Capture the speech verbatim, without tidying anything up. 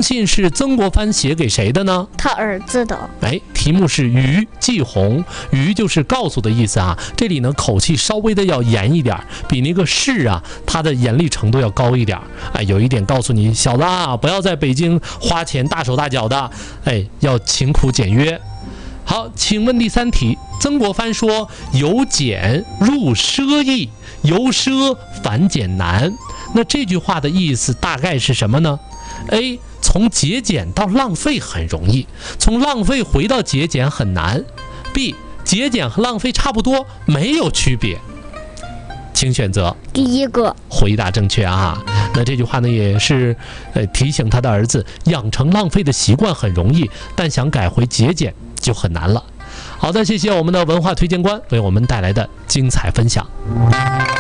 信是曾国藩写给谁的呢？ 他儿子的。 哎，题目是谕记红，谕就是告诉的意思啊。这里呢口气稍微的要严一点，比那个是啊，它的严厉程度要高一点。哎，有一点告诉你，小子啊，不要在北京花钱大手大脚的，哎，要勤苦简约。好，请问第三题，曾国藩说由俭入奢易，由奢反俭难。那这句话的意思大概是什么呢？ A 从节俭到浪费很容易，从浪费回到节俭很难。 B 节俭和浪费差不多，没有区别。请选择第一个。 回答正确啊！那这句话呢，也是呃提醒他的儿子，养成浪费的习惯很容易，但想改回节俭就很难了。好的，谢谢我们的文化推荐官为我们带来的精彩分享。